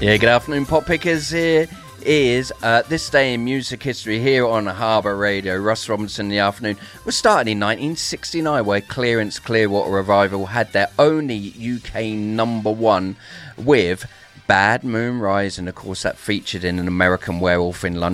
Yeah, good afternoon, Pop Pickers. Here is This Day in Music History here on Harbour Radio. Russ Robinson in the afternoon. We're starting in 1969, where Clearance Clearwater Revival had their only UK number one with Bad Moon Rise, and of course that featured in An American Werewolf in London.